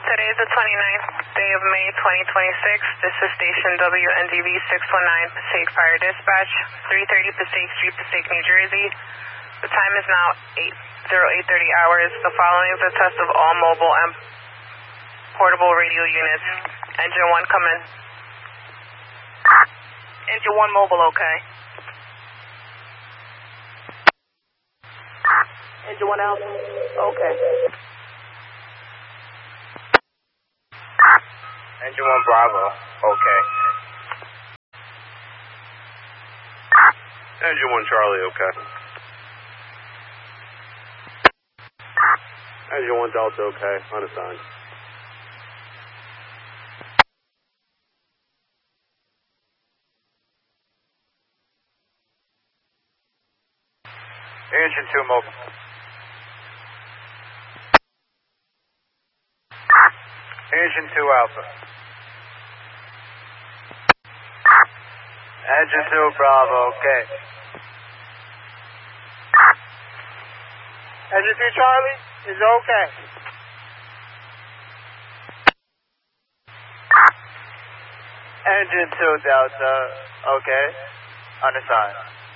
Today is the 29th day of May 2026. This is station WNDV 619 Passaic Fire Dispatch, 330 Passaic Street, Passaic, New Jersey. The time is now 8:30 hours. The following is a test of all mobile and portable radio units. Engine 1, come in. Engine 1 mobile, okay. Engine 1 out, okay. Engine 1 Bravo, okay. Engine 1 Charlie, okay. Engine 1 Delta, okay, unassigned. Engine 2 mobile. Engine 2 Alpha. Engine 2 Bravo, okay. Engine 2 Charlie is okay. Engine 2 Delta, okay. Unassigned.